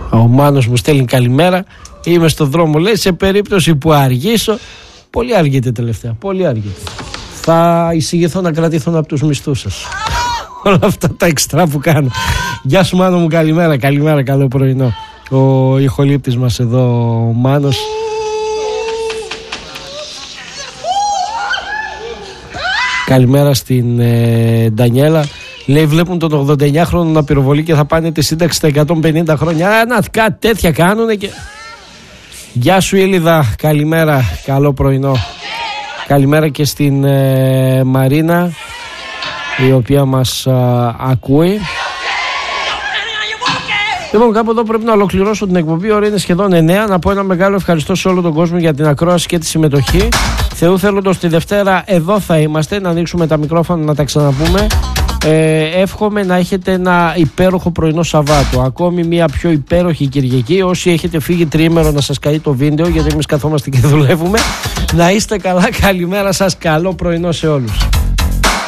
Ο Μάνος μου στέλνει καλημέρα. Είμαι στο δρόμο, λέει, σε περίπτωση που αργήσω. Πολύ αργείτε τελευταία, πολύ αργείτε. Θα εισηγηθώ να κρατηθούν από τους μισθούς σας. Όλα αυτά τα εξτρά που κάνω. Γεια σου Μάνο μου, καλημέρα, καλημέρα, καλό πρωινό. Ο ηχολήπτης μας εδώ, ο Μάνος. Καλημέρα στην Ντανιέλα. Λέει, βλέπουν τον 89χρονο να πυροβολεί και θα πάνε τη σύνταξη στα 150 χρόνια. Κάτι τέτοια κάνουνε και... Γεια σου Ηλίδα, καλημέρα, καλό πρωινό. Καλημέρα και στην Μαρίνα, η οποία μας ακούει. Λοιπόν, κάπου εδώ πρέπει να ολοκληρώσω την εκπομπή. Η ώρα είναι σχεδόν 9. Να πω ένα μεγάλο ευχαριστώ σε όλο τον κόσμο για την ακρόαση και τη συμμετοχή. Θεού θέλοντος, τη Δευτέρα εδώ θα είμαστε. Να ανοίξουμε τα μικρόφωνα να τα ξαναπούμε. Εύχομαι να έχετε ένα υπέροχο πρωινό Σαββάτο. Ακόμη μια πιο υπέροχη Κυριακή. Όσοι έχετε φύγει τριήμερο, να σας καεί το βίντεο, γιατί εμείς καθόμαστε και δουλεύουμε. Να είστε καλά, καλημέρα σας, καλό πρωινό σε όλους.